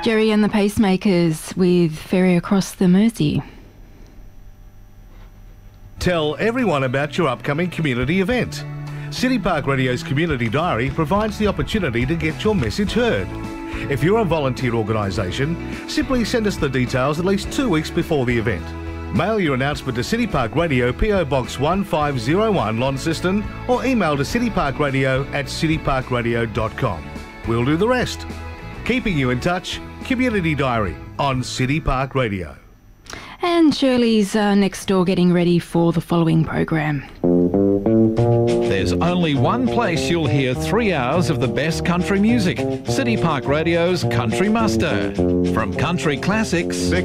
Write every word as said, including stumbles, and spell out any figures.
Jerry and the Pacemakers with Ferry Across the Mersey. Tell everyone about your upcoming community event. City Park Radio's Community Diary provides the opportunity to get your message heard. If you're a volunteer organisation, simply send us the details at least two weeks before the event. Mail your announcement to City Park Radio, P O Box one five zero one, Launceston, or email to cityparkradio at cityparkradio dot com. We'll do the rest. Keeping you in touch, Community Diary on City Park Radio. And Shirley's uh, next door getting ready for the following program. There's only one place you'll hear three hours of the best country music. City Park Radio's Country Muster. From country classics